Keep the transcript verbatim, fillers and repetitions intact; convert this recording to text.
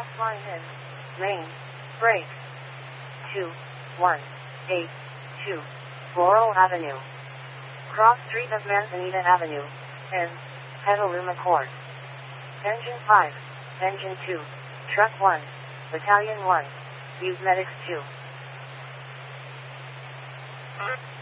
Left line in. Main. Brake. two one eight two. Laurel Avenue. Cross Street of Manzanita Avenue. N. Petaluma Court. Engine five. Engine two. Truck one. Battalion one. Use Medics two.